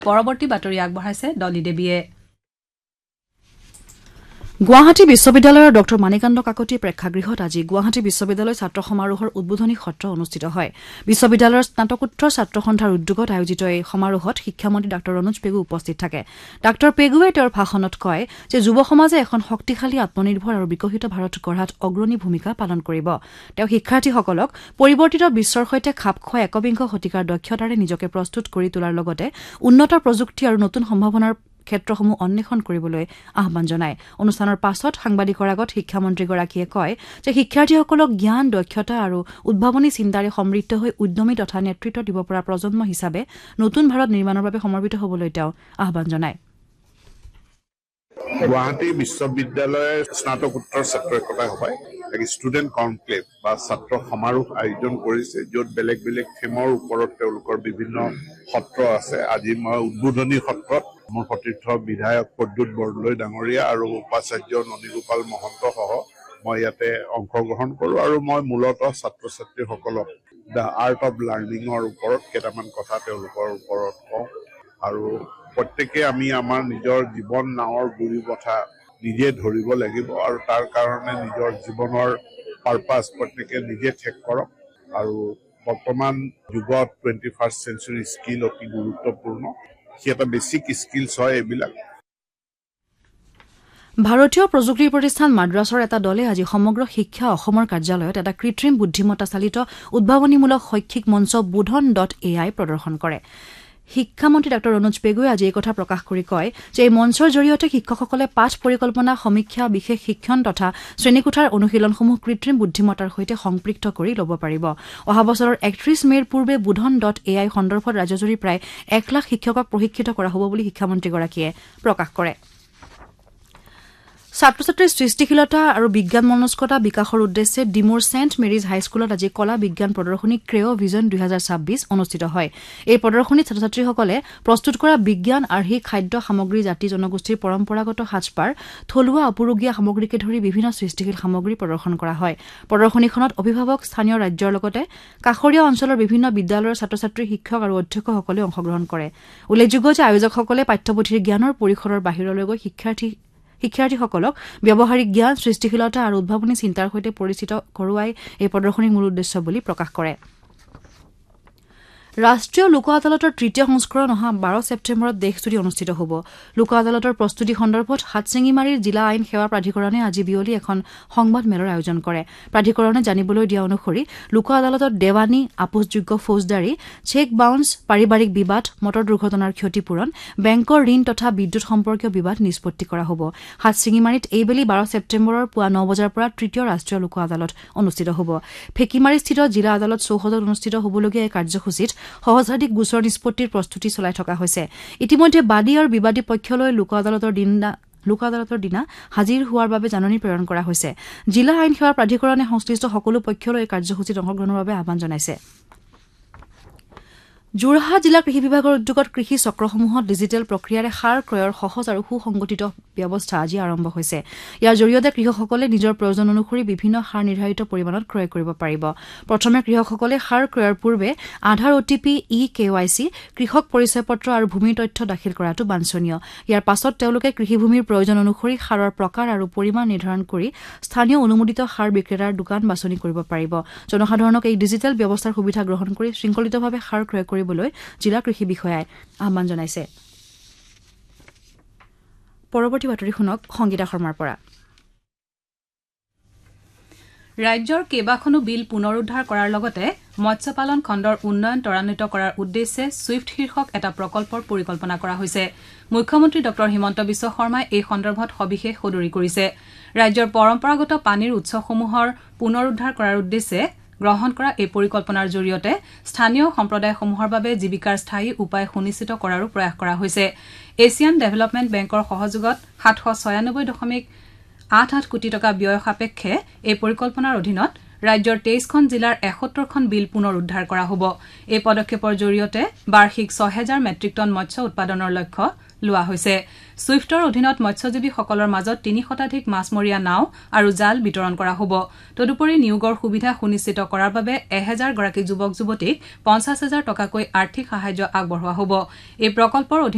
পৰৱৰ্তী বাতৰি আগবঢ়াইছে ডলি দেৱীয়ে। গুৱাহাটী বিশ্ববিদ্যালয়ৰ ডঃ মানিকান্ত কাকতি প্ৰেক্ষাগৃহত আজি গুৱাহাটী বিশ্ববিদ্যালয় ছাত্ৰ সমাৰোহৰ উদ্বোধনী সত্ৰ অনুষ্ঠিত হয়। বিশ্ববিদ্যালয়ৰ স্নাতকোত্তৰ ছাত্ৰ সন্থাৰ উদ্যোগত আয়োজিত এই সমাৰোহত শিক্ষামন্ত্ৰী ডাঃ ৰণোজ পেগু উপস্থিত থাকে। ডাঃ পেগুৱে তেওঁৰ ভাষণত কয় যে যুৱ সমাজে এখন শক্তিশালী আত্মনিৰ্ভৰ আৰু বিকশিত ভাৰত গঢ়াত অগ্ৰণী ভূমিকা পালন কৰিব। তেওঁ শিক্ষাৰ্থীসকলক পৰিৱৰ্তিত বিশ্বৰ সৈতে খাপ খোৱা একবিংশ শতিকাৰ দক্ষতাৰে নিজকে প্ৰস্তুত কৰি তোলাৰ লগতে উন্নত প্ৰযুক্তি আৰু নতুন সম্ভাৱনাৰ ক্ষেত্ৰসমূহ অন্বেষণ কৰিবলৈ আহ্বান জনায়। অনুষ্ঠানৰ পাছত সাংবাদিকৰ আগত শিক্ষামন্ত্ৰীগৰাকীয়ে কয় যে শিক্ষাৰ্থীসকলক জ্ঞান, দক্ষতা আৰু উদ্ভাৱনী চিন্তাৰে সমৃদ্ধ হৈ উদ্যমী তথা নেতৃত্ব দিব পৰা প্ৰজন্ম হিচাপে নতুন ভাৰত নিৰ্মাণৰ বাবে সমৰ্পিত হ'বলৈ তেওঁ আহ্বান জনায়। গুৱাহাটী বিশ্ববিদ্যালয়ৰ স্নাতকোত্তৰ ছাত্ৰ একতা সভাই এক ষ্টুডেণ্ট কনক্লেভ বা ছাত্ৰ সমাৰোহ আয়োজন কৰিছে, য'ত বেলেগ বেলেগ থিমৰ ওপৰত তেওঁলোকৰ বিভিন্ন সত্ৰ আছে। আজি মই উদ্বোধনী সত্ৰত মোৰ সতীৰ্থ বিধায়ক প্ৰদ্যুৎ বৰদলৈ ডাঙৰীয়া আৰু উপাচাৰ্য ননীগোপাল মহন্ত সহ মই ইয়াতে অংশগ্ৰহণ কৰোঁ আৰু মই মূলতঃ ছাত্ৰ ছাত্ৰীসকলক দ্য আৰ্ট অফ লাৰ্ণিঙৰ ওপৰত কেইটামান কথা তেওঁলোকৰ ওপৰত কওঁ আৰু প্ৰত্যেকে আমি আমাৰ নিজৰ জীৱন নাৱৰ গুৰি কথা নিজে ধৰিব লাগিব আৰু তাৰ কাৰণে নিজৰ জীৱনৰ পাৰপাছ প্ৰত্যেকে নিজে ঠিক কৰক আৰু বৰ্তমান যুগত 21st century স্কিল অতি গুৰুত্বপূৰ্ণ। সি এটা বেছিক স্কিলছ হয় এইবিলাক। ভাৰতীয় প্ৰযুক্তি প্ৰতিষ্ঠান মাদ্ৰাছৰ এটা দলে আজি সমগ্ৰ শিক্ষা অসমৰ কাৰ্যালয়ত এটা কৃত্ৰিম বুদ্ধিমত্তা চালিত উদ্ভাৱনীমূলক শৈক্ষিক মঞ্চ bodhon.ai প্ৰদৰ্শন কৰে। শিক্ষামন্ত্ৰী ডাঃ ৰণোজ পেগুৱে আজি এই কথা প্ৰকাশ কৰি কয় যে এই মঞ্চৰ জৰিয়তে শিক্ষকসকলে পাঠ পৰিকল্পনা, সমীক্ষা, বিশেষ শিক্ষণ তথা শ্ৰেণীকোঠাৰ অনুশীলনসমূহ কৃত্ৰিম বুদ্ধিমত্তাৰ সৈতে সম্পৃক্ত কৰি ল'ব পাৰিব। অহা বছৰৰ 31 মেৰ পূৰ্বে bodhon.ai সন্দৰ্ভত ৰাজ্যজুৰি প্ৰায় 1 লাখ শিক্ষকক প্ৰশিক্ষিত কৰা হ'ব বুলি শিক্ষামন্ত্ৰীগৰাকীয়ে প্ৰকাশ কৰে। ছাত্ৰ ছাত্ৰীৰ সৃষ্টিশীলতা আৰু বিজ্ঞান মনস্কতা বিকাশৰ উদ্দেশ্যে ডিমোৰ ছেণ্ট মেৰিজ হাইস্কুলত আজি কলা বিজ্ঞান প্ৰদৰ্শনী ক্ৰেঅ' ভিজন 2026 অনুষ্ঠিত হয়। এই প্ৰদৰ্শনীত ছাত্ৰ ছাত্ৰীসকলে প্ৰস্তুত কৰা বিজ্ঞান, আৰ্হি, খাদ্য সামগ্ৰী, জাতি জনগোষ্ঠীৰ পৰম্পৰাগত সাজপাৰ, থলুৱা আপুৰুগীয়া সামগ্ৰীকে ধৰি বিভিন্ন সৃষ্টিশীল সামগ্ৰী প্ৰদৰ্শন কৰা হয়। প্ৰদৰ্শনীখনত অভিভাৱক, স্থানীয় ৰাজ্যৰ লগতে কাষৰীয়া অঞ্চলৰ বিভিন্ন বিদ্যালয়ৰ ছাত্ৰ ছাত্ৰী, শিক্ষক আৰু অধ্যক্ষসকলে অংশগ্ৰহণ কৰে। উল্লেখযোগ্য যে আয়োজকসকলে পাঠ্যপুথিৰ জ্ঞানৰ পৰিসৰৰ বাহিৰলৈ গৈ শিক্ষাৰ্থীসকলক ব্যৱহাৰিক জ্ঞান, সৃষ্টিশীলতা আৰু উদ্ভাৱনী চিন্তাৰ সৈতে পৰিচিত কৰোৱাই এই প্ৰদৰ্শনীৰ মূল উদ্দেশ্য বুলি প্ৰকাশ কৰে। ৰাষ্ট্ৰীয় লোক আদালতৰ তৃতীয় সংস্কৰণ অহা 12 ছেপ্টেম্বৰত দেশজুৰি অনুষ্ঠিত হ'ব। লোক আদালতৰ প্ৰস্তুতি সন্দৰ্ভত হাটচিঙিমাৰীৰ জিলা আইন সেৱা প্ৰাধিকৰণে আজি বিয়লি এখন সংবাদমেলৰ আয়োজন কৰে। প্ৰাধিকৰণে জানিবলৈ দিয়া অনুসৰি লোক আদালতত দেৱানী, আপোচযোগ্য ফৌজদাৰী, চেক বাউন্স, পাৰিবাৰিক বিবাদ, মটৰ দুৰ্ঘটনাৰ ক্ষতিপূৰণ, বেংকৰ ঋণ তথা বিদ্যুৎ সম্পৰ্কীয় বিবাদ নিষ্পত্তি কৰা হ'ব। হাটচিঙিমাৰীত এইবেলি 12 ছেপ্টেম্বৰৰ পুৱা 9 বজাৰ পৰা তৃতীয় ৰাষ্ট্ৰীয় লোক আদালত অনুষ্ঠিত হ'ব। ফেকিমাৰীস্থিত জিলা আদালত চৌহদত অনুষ্ঠিত হ'বলগীয়া এই কাৰ্যসূচীত সহস্ৰাধিক গোচৰ নিষ্পত্তিৰ প্ৰস্তুতি চলাই থকা হৈছে। ইতিমধ্যে বাদী আৰু বিবাদী পক্ষলৈ লোক আদালতৰ দিনা হাজিৰ হোৱাৰ বাবে জাননী প্ৰেৰণ কৰা হৈছে। জিলা আইন সেৱা প্ৰাধিকৰণে সংশ্লিষ্ট সকলো পক্ষলৈ এই কাৰ্যসূচীত অংশগ্ৰহণৰ বাবে আহ্বান জনাইছে। যোৰহাট জিলা কৃষি বিভাগৰ উদ্যোগত কৃষি চক্ৰসমূহত ডিজিটেল প্ৰক্ৰিয়াৰে সাৰ ক্ৰয়ৰ সহজ আৰু সুসংগঠিত ব্যৱস্থা আজি আৰম্ভ হৈছে। ইয়াৰ জৰিয়তে কৃষকসকলে নিজৰ প্ৰয়োজন অনুসৰি বিভিন্ন সাৰ নিৰ্ধাৰিত পৰিমাণত ক্ৰয় কৰিব পাৰিব। প্ৰথমে কৃষকসকলে সাৰ ক্ৰয়ৰ পূৰ্বে আধাৰ OTP, eKYC, কৃষক পৰিচয় পত্ৰ আৰু ভূমিৰ তথ্য দাখিল কৰাটো বাঞ্ছনীয়। ইয়াৰ পাছত তেওঁলোকে কৃষিভূমিৰ প্ৰয়োজন অনুসৰি সাৰৰ প্ৰকাৰ আৰু পৰিমাণ নিৰ্ধাৰণ কৰি স্থানীয় অনুমোদিত সাৰ বিক্ৰেতাৰ দোকান বাছনি কৰিব পাৰিব। জনসাধাৰণক এই ডিজিটেল ব্যৱস্থাৰ সুবিধা গ্ৰহণ কৰি শৃংখলিতভাৱে সাৰ ক্ৰয় কৰিবলৈ জিলা কৃষি বিষয়াই আহ্বান জনাইছে। পৰৱৰ্তী বাতৰি শুনক সংগীতা শৰ্মাৰ পৰা। ৰাজ্যৰ কেইবাখনো বিল পুনৰুদ্ধাৰ কৰাৰ লগতে মৎস্য পালন খণ্ডৰ উন্নয়ন ত্বৰান্বিত কৰাৰ উদ্দেশ্যে ছুইফট শীৰ্ষক এটা প্ৰকল্পৰ পৰিকল্পনা কৰা হৈছে। মুখ্যমন্ত্ৰী ডঃ হিমন্ত বিশ্ব শৰ্মাই এই সন্দৰ্ভত সবিশেষ সদৰি কৰিছে। ৰাজ্যৰ পৰম্পৰাগত পানীৰ উৎসসমূহৰ পুনৰুদ্ধাৰ কৰাৰ উদ্দেশ্যে গ্ৰহণ কৰা এই পৰিকল্পনাৰ জৰিয়তে স্থানীয় সম্প্ৰদায়সমূহৰ বাবে জীৱিকাৰ স্থায়ী উপায় সুনিশ্চিত কৰাৰো প্ৰয়াস কৰা হৈছে। এছিয়ান ডেভেলপমেণ্ট বেংকৰ সহযোগত 796.88 কোটি টকা ব্যয় সাপেক্ষে এই পৰিকল্পনাৰ অধীনত ৰাজ্যৰ 23খন জিলাৰ 71খন বিল পুনৰ উদ্ধাৰ কৰা হ'ব। এই পদক্ষেপৰ জৰিয়তে বাৰ্ষিক 6000 মেট্ৰিক টন মৎস্য উৎপাদনৰ লক্ষ্য লোৱা হৈছে। ছুইফটৰ অধীনত মৎস্যজীৱীসকলৰ মাজত 3 শতাধিক মাছমৰীয়া নাও আৰু জাল বিতৰণ কৰা হ'ব। তদুপৰি নিয়োগৰ সুবিধা সুনিশ্চিত কৰাৰ বাবে 1000 গৰাকী যুৱক যুৱতীক 50,000 টকাকৈ আৰ্থিক সাহায্য আগবঢ়োৱা হ'ব। এই প্ৰকল্পৰ